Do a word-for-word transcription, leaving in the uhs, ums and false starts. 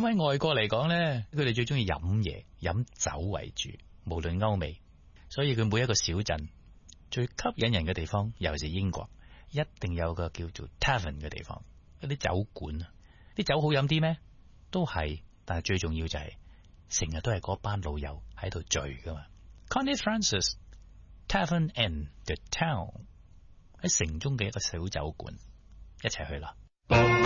咁喺外國嚟講咧，佢哋最中意飲嘢，飲酒為主，無論歐美，所以佢每一個小鎮最吸引人嘅地方，尤其是英國，一定有個叫做 tavern 嘅地方，一啲酒館啊，啲酒好飲啲咩？都係，但係最重要就係成日都係嗰班老友喺度聚噶嘛。Conde Francis Tavern in the Town 喺城中嘅一個小酒館，一齊去啦。